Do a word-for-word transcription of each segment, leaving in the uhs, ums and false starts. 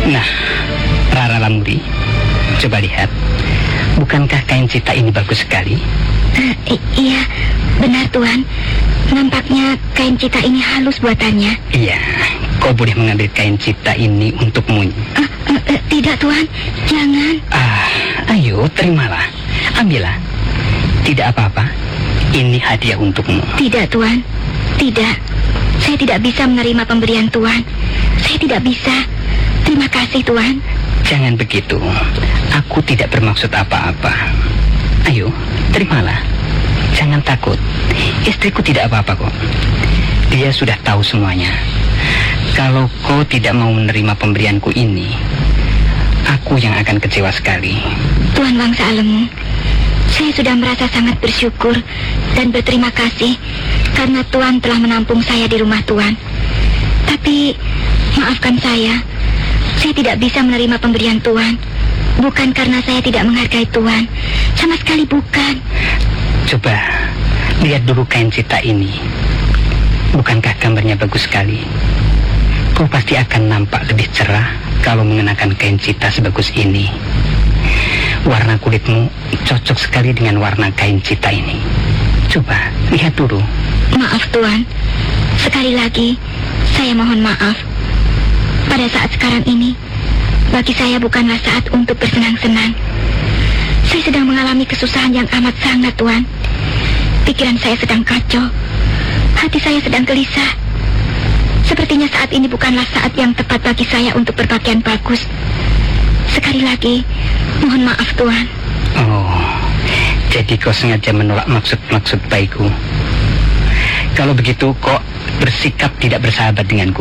Nah, Rara Lamuri, coba lihat. Bukankah kain cita ini bagus sekali? Uh, iya, benar Tuan. Nampaknya kain cita ini halus buatannya. Iya, kau boleh mengambil kain cita ini untukmu. Uh, uh, uh, tidak Tuan, jangan. Ah, ayo terimalah, ambillah. Tidak apa-apa, ini hadiah untukmu. Tidak Tuan, tidak. Saya tidak bisa menerima pemberian Tuan. Saya tidak bisa. Terima kasih Tuan. Jangan begitu, aku tidak bermaksud apa-apa. Ayo, terimalah. Jangan takut, istriku tidak apa-apa kok. Dia sudah tahu semuanya. Kalau kau tidak mau menerima pemberianku ini, aku yang akan kecewa sekali. Tuan Wangsa Alemu, saya sudah merasa sangat bersyukur dan berterima kasih karena Tuan telah menampung saya di rumah Tuan. Tapi, maafkan saya, saya tidak bisa menerima pemberian Tuan. Bukan karena saya tidak menghargai Tuan, sama sekali bukan. Coba, lihat dulu kain cita ini. Bukankah gambarnya bagus sekali? Kau pasti akan nampak lebih cerah kalau mengenakan kain cita sebagus ini. Warna kulitmu cocok sekali dengan warna kain cita ini. Coba, lihat dulu. Maaf Tuan, sekali lagi, saya mohon maaf. Pada saat sekarang ini, bagi saya bukanlah saat untuk bersenang-senang. Saya sedang mengalami kesusahan yang amat sangat, Tuan. Pikiran saya sedang kacau. Hati saya sedang gelisah. Sepertinya saat ini bukanlah saat yang tepat bagi saya untuk berpakaian bagus. Sekali lagi, mohon maaf, Tuan. Oh, jadi kau sengaja menolak maksud-maksud baikku. Kalau begitu, kok bersikap tidak bersahabat denganku.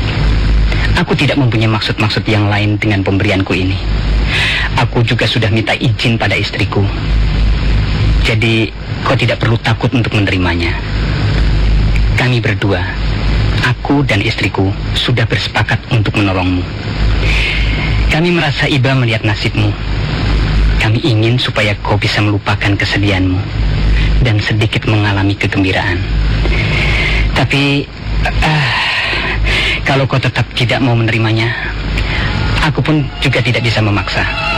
Aku tidak mempunyai maksud-maksud yang lain dengan pemberianku ini. Aku juga sudah minta izin pada istriku. Jadi, kau tidak perlu takut untuk menerimanya. Kami berdua, aku dan istriku, sudah bersepakat untuk menolongmu. Kami merasa iba melihat nasibmu. Kami ingin supaya kau bisa melupakan kesedihanmu dan sedikit mengalami kegembiraan. Tapi, uh, kalau kau tetap tidak mau menerimanya, aku pun juga tidak bisa memaksa.